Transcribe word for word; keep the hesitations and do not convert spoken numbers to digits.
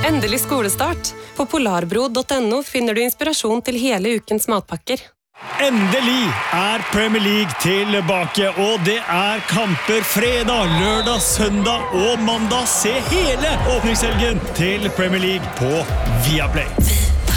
Endelig skolestart. På polarbro punktum no finner du inspirasjon til hele ukens matpakker. Endelig er Premier League tilbake, og det er kamper fredag, lørdag, søndag og mandag. Se hele åpningshelgen til Premier League på Viaplay.